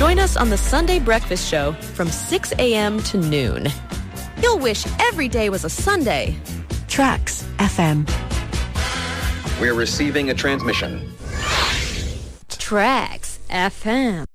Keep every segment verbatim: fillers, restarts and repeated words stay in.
Join us on the Sunday Breakfast Show from six a.m. to noon. You'll wish every day was a Sunday. Tracks F M. We're receiving a transmission. Tracks F M.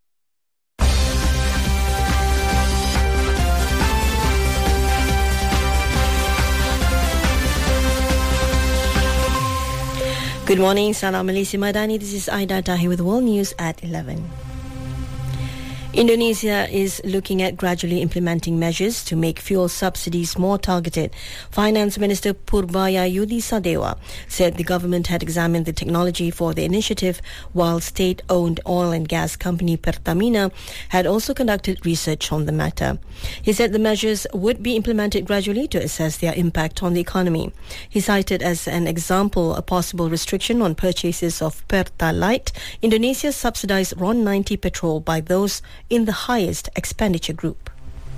Good morning, Salam Malaysia Madani. This is Aida Tahi with World News at eleven. Indonesia is looking at gradually implementing measures to make fuel subsidies more targeted. Finance Minister Purbayayudi Sadewa said the government had examined the technology for the initiative, while state-owned oil and gas company Pertamina had also conducted research on the matter. He said the measures would be implemented gradually to assess their impact on the economy. He cited as an example a possible restriction on purchases of Pertalite, Indonesia's subsidized R O N ninety petrol, by those in the highest expenditure group.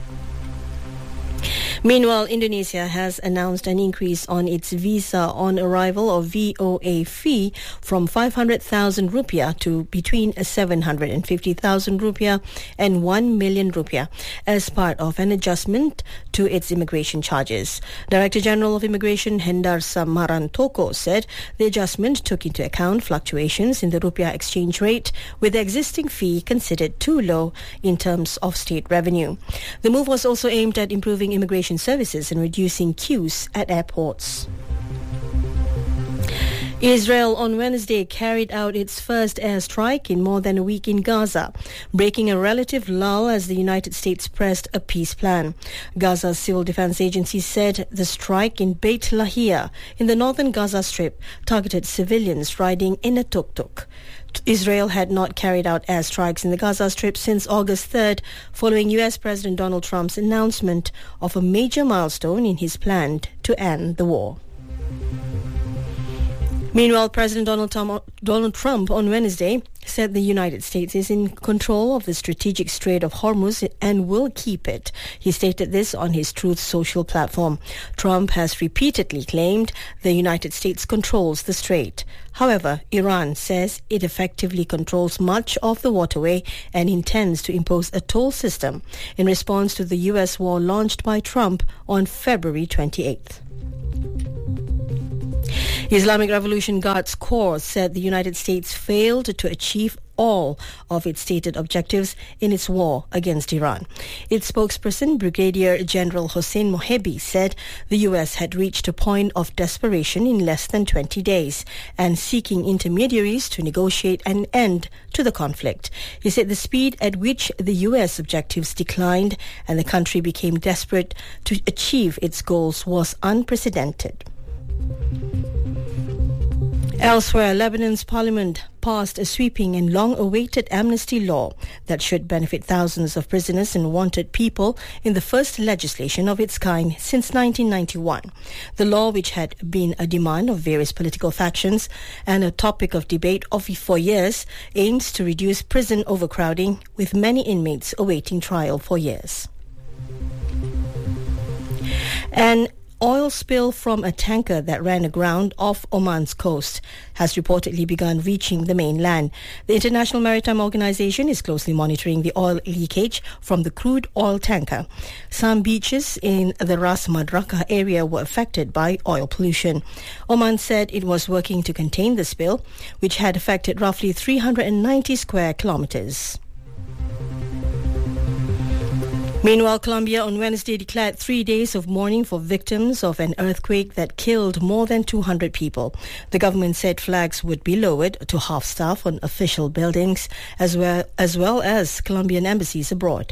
Meanwhile, Indonesia has announced an increase on its visa on arrival or V O A fee from five hundred thousand rupiah to between seven hundred fifty thousand rupiah and one million rupiah as part of an adjustment to its immigration charges. Director General of Immigration Hendar Samarantoko said the adjustment took into account fluctuations in the rupiah exchange rate, with the existing fee considered too low in terms of state revenue. The move was also aimed at improving immigration services and reducing queues at airports. Israel on Wednesday carried out its first airstrike in more than a week in Gaza, breaking a relative lull as the United States pressed a peace plan. Gaza's civil defense agency said the strike in Beit Lahia in the northern Gaza Strip targeted civilians riding in a tuk-tuk. Israel had not carried out airstrikes in the Gaza Strip since August third, following U S President Donald Trump's announcement of a major milestone in his plan to end the war. Meanwhile, President Donald Trump, Donald Trump on Wednesday said the United States is in control of the strategic Strait of Hormuz and will keep it. He stated this on his Truth Social platform. Trump has repeatedly claimed the United States controls the strait. However, Iran says it effectively controls much of the waterway and intends to impose a toll system in response to the U S war launched by Trump on February twenty-eighth. Islamic Revolution Guards Corps said the United States failed to achieve all of its stated objectives in its war against Iran. Its spokesperson, Brigadier General Hossein Mohebi, said the U S had reached a point of desperation in less than twenty days and seeking intermediaries to negotiate an end to the conflict. He said the speed at which the U S objectives declined and the country became desperate to achieve its goals was unprecedented. Elsewhere, Lebanon's parliament passed a sweeping and long-awaited amnesty law that should benefit thousands of prisoners and wanted people in the first legislation of its kind since nineteen ninety-one. The law, which had been a demand of various political factions and a topic of debate of for years, aims to reduce prison overcrowding, with many inmates awaiting trial for years. And oil spill from a tanker that ran aground off Oman's coast has reportedly begun reaching the mainland. The International Maritime Organization is closely monitoring the oil leakage from the crude oil tanker. Some beaches in the Ras Madraka area were affected by oil pollution. Oman said it was working to contain the spill, which had affected roughly three hundred ninety square kilometers. Meanwhile, Colombia on Wednesday declared three days of mourning for victims of an earthquake that killed more than two hundred people. The government said flags would be lowered to half-staff on official buildings as well as, well as Colombian embassies abroad.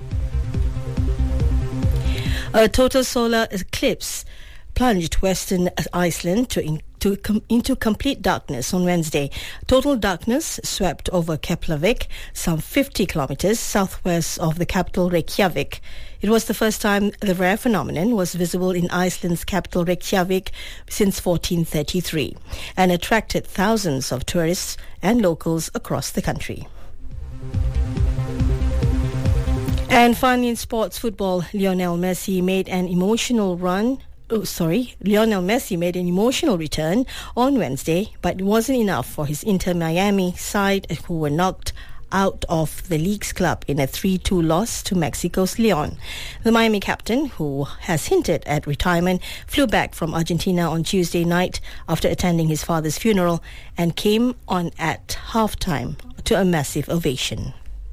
A total solar eclipse plunged western Iceland to in, to com, into complete darkness on Wednesday. Total darkness swept over Keflavik, some fifty kilometers southwest of the capital Reykjavik. It was the first time the rare phenomenon was visible in Iceland's capital Reykjavik since fourteen thirty-three and attracted thousands of tourists and locals across the country. And finally, in sports football, Lionel Messi made an emotional run Oh, sorry, Lionel Messi made an emotional return on Wednesday, but it wasn't enough for his Inter Miami side, who were knocked out of the Leagues Club in a three two loss to Mexico's Leon. The Miami captain, who has hinted at retirement, flew back from Argentina on Tuesday night after attending his father's funeral and came on at halftime to a massive ovation.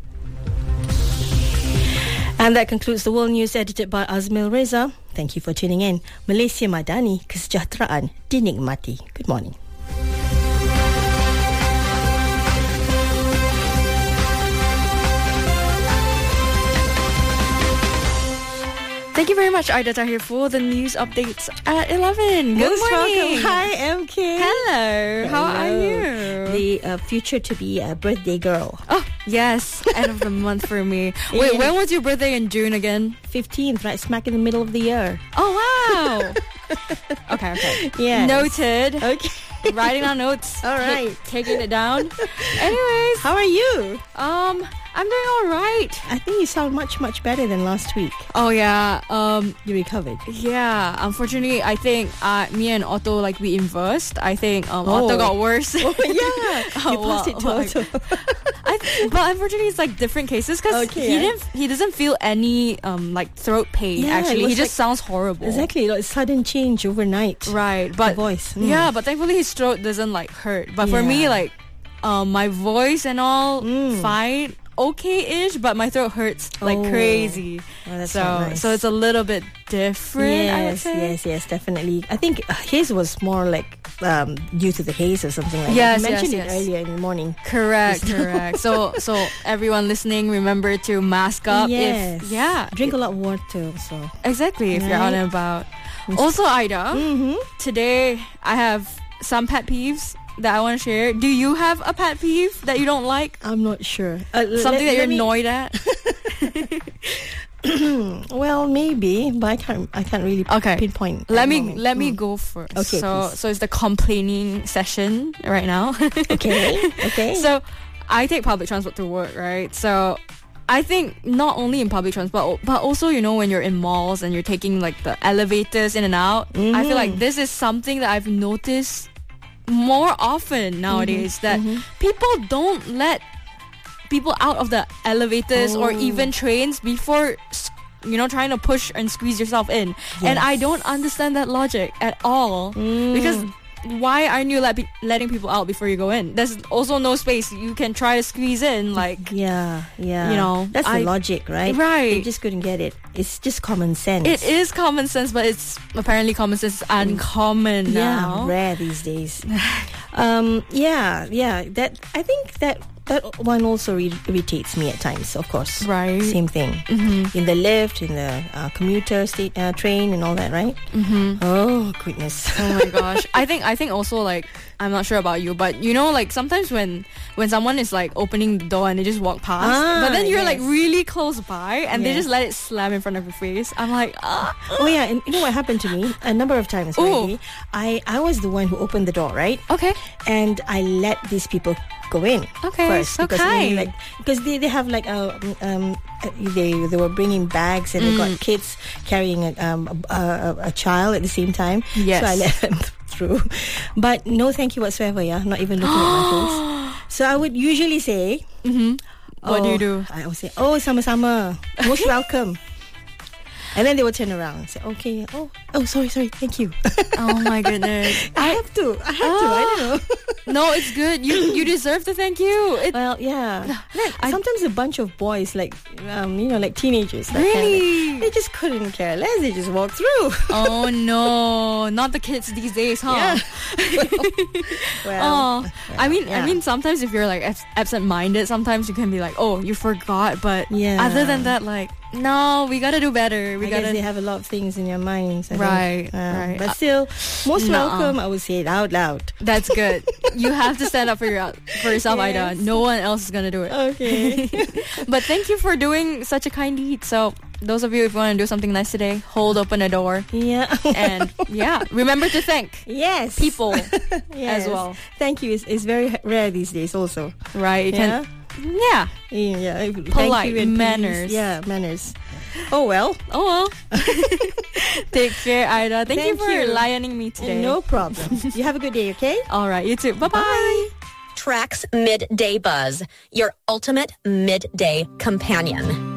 And that concludes the World News edited by Azmil Reza. Thank you for tuning in. Malaysia Madani, kesejahteraan dinikmati. Good morning. Thank you very much, Aida Tahir, for the news updates at eleven. Good Most morning. welcome. Hi, M K. Hello. How are Hello. you? The uh, future to be a birthday girl. Oh, yes. End of the month for me. Wait, Yeah. when was your birthday in June again? fifteenth, right smack in the middle of the year. Oh, wow. okay, okay. Yes. Noted. Okay. Writing on notes. All Ta- right. taking it down. Anyways, How are you? um, I'm doing all right. I think you sound much, much better than last week. Oh, yeah. Um, You recovered. yeah. Unfortunately, I think uh, me and Otto, like, we inversed. I think um, Oh. Otto got worse. Oh, yeah. You Oh, passed wow. it to Oh, Otto. I th- but unfortunately, it's like different cases because Okay, he yeah. didn't. He doesn't feel any um like throat pain. Yeah, it actually, he was just like- sounds horrible. Exactly. Like sudden change overnight. Right, but voice. Mm. yeah, but thankfully his throat doesn't like hurt. But for me, Yeah. like, um, my voice and all Mm. fine, okay-ish, but my throat hurts like Oh. crazy. Oh, that's so not nice. so it's a little bit different. I would Yes, say. yes, yes, definitely. I think uh, his was more like um, due to the haze or something like Yes, that. You mentioned yes, it yes. earlier in the morning. Correct, Just- correct. So so everyone listening, remember to mask up. Yes. If, yeah. Drink a lot of water also. Exactly, if you're out Right. and about. Also, Aida, Mm-hmm. today I have some pet peeves that I want to share. Do you have a pet peeve that you don't like? I'm not sure. Uh, l- Something let- that you're let me- annoyed at? Well, maybe, but I can't. I can't really Okay. pinpoint. at Let the me moment. let me Mm. go first. Okay, so please. so it's the complaining session right now. Okay. Okay. So I take public transport to work, right? So I think not only in public transport, but also, you know, when you're in malls and you're taking like the elevators in and out, I feel like this is something that I've noticed more often nowadays, that people don't let people out of the elevators or Oh. even trains before s- you know, trying to push and squeeze yourself in. And I Yes. don't understand that logic at all. Because why aren't you let pe- letting people out before you go in? There's also no space. You can try to squeeze in, like, Yeah, yeah. You know, that's I- the logic, right? Right. They just couldn't get it. It's just common sense. it is common sense, but it's apparently common sense is uncommon Yeah, now. rare these days. um, yeah, yeah. That I think that that one also re- irritates me at times. Of course, Right. Same thing in the lift, in the uh, commuter sta- uh, train, and all that, right? Mm-hmm. Oh goodness. Oh my gosh. I think I think also, like, I'm not sure about you, but you know, like, sometimes when when someone is like opening the door and they just walk past, Ah, but then you're like yes. really close by and they Yes. just let it slam in front of your face. I'm like, ah. Oh yeah, and you know what happened to me a number of times Ooh. already. I I was the one who opened the door, right? Okay. And I let these people go in Okay, first so because kind. like because they, they have like a um uh, they they were bringing bags and they Mm. got kids carrying a, um a, a, a child at the same time. Yes. So I let them through, but no thank you whatsoever. Yeah, not even looking at my face. So I would usually say, What do you do? I would say, oh, sama-sama, most welcome. And then they would turn around and say, okay, oh, oh, sorry, sorry, thank you. Oh my goodness. I have to, I have to, I don't know. No, it's good. You you deserve to thank you. It, Well, yeah. Like, I- sometimes a bunch of boys, like, um, you know, like teenagers, that Really? kind of, they just couldn't care less. They just walk through. oh no, not the kids these days, huh? Yeah. well, Oh, I mean, yeah. I mean, sometimes if you're like abs- absent-minded, sometimes you can be like, oh, you forgot. But Yeah. other than that, like, no, we gotta do better. We I gotta. guess they have a lot of things in their minds. I think. Right, Uh, right. But still, most Nuh-uh. welcome. I would say it out loud. That's good. You have to stand up for your for yourself, Aida. Yes. No one else is gonna do it. Okay. But thank you for doing such a kind deed. So those of you, if you want to do something nice today, hold open a door. yeah. And yeah, remember to thank yes. people Yes. as well. Thank you. It's, it's very h- rare these days also. Right? You Yeah. can, yeah. Yeah. Thank Polite you and please. manners. Yeah, manners. Oh, well. Oh well. Take care, Aida. Thank, you Thank for you. lioning me today. No problem. You have a good day, okay? All right, you too. Bye bye. Trax Midday Buzz, your ultimate midday companion.